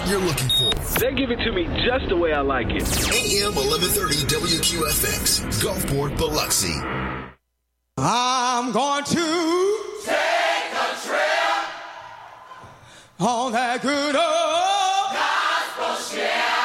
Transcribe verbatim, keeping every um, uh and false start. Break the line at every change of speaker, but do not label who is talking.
what you're looking for.
They give it to me just the way I like it.
A M eleven thirty W Q F X, Gulfport, Biloxi.
I'm going to
take a trip
on that good old
gospel ship.